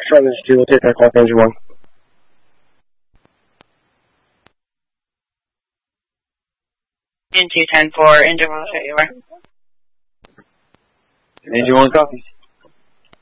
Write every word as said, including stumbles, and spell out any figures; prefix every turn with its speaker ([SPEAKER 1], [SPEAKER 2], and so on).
[SPEAKER 1] front is two. We'll take that call, engine one.
[SPEAKER 2] In two ten four, engine one, you are.
[SPEAKER 3] Engine one copies.